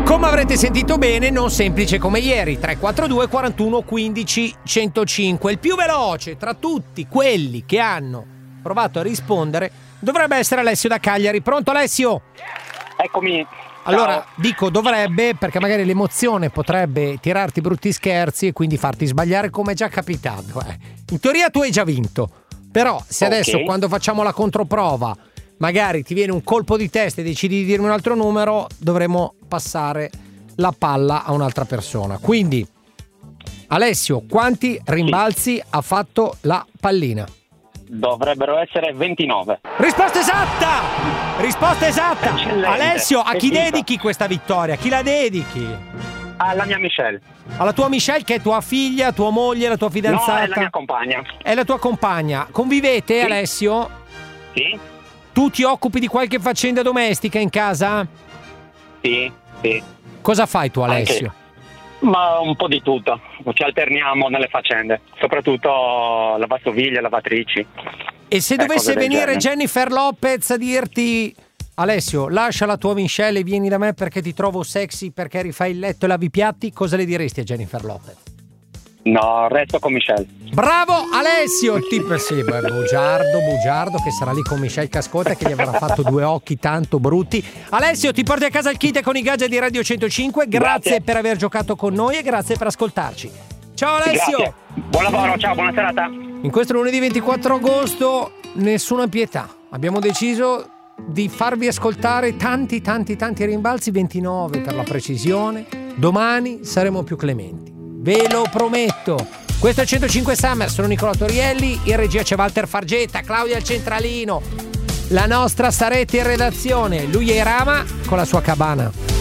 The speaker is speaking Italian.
Come avrete sentito bene, non semplice come ieri. 342 41 15 105. Il più veloce tra tutti quelli che hanno provato a rispondere dovrebbe essere Alessio da Cagliari. Pronto, Alessio? Eccomi. Allora, Ciao. dico dovrebbe perché magari l'emozione potrebbe tirarti brutti scherzi e quindi farti sbagliare, come è già capitato. In teoria tu hai già vinto, però se adesso quando facciamo la controprova magari ti viene un colpo di testa e decidi di dirmi un altro numero, dovremo passare la palla a un'altra persona. Quindi, Alessio, quanti rimbalzi ha fatto la pallina? Dovrebbero essere 29. Risposta esatta! Risposta esatta! Eccellente. Alessio, a chi Evviva. dedichi questa vittoria? Chi la dedichi? Alla mia Michelle. Alla tua Michelle, che è tua figlia, tua moglie, la tua fidanzata? No, è la mia compagna. È la tua compagna. Convivete, Sì. Alessio? Sì? Tu ti occupi di qualche faccenda domestica in casa? Sì. Cosa fai tu, Alessio? Anche. Ma un po' di tutto. Ci alterniamo nelle faccende. Soprattutto lavastoviglie, lavatrici. E se cose dovesse del venire genere. Jennifer Lopez a dirti: Alessio, lascia la tua Michelle e vieni da me perché ti trovo sexy, perché rifai il letto e lavi i piatti, cosa le diresti a Jennifer Lopez? No, resto con Michelle. Bravo Alessio! Tipo sì, bugiardo che sarà lì con Michelle che ascolta e che gli avrà fatto due occhi tanto brutti. Alessio, ti porti a casa il kit con i gadget di Radio 105. Grazie per aver giocato con noi e grazie per ascoltarci. Ciao Alessio! Grazie. Buon lavoro, ciao, buona serata. In questo lunedì 24 agosto nessuna pietà. Abbiamo deciso di farvi ascoltare tanti rimbalzi, 29 per la precisione. Domani saremo più clementi, ve lo prometto. Questo è 105 Summer, sono Nicola Torielli, in regia c'è Walter Fargetta, Claudia al centralino, la nostra Sarete in redazione, lui è Rama con la sua cabana.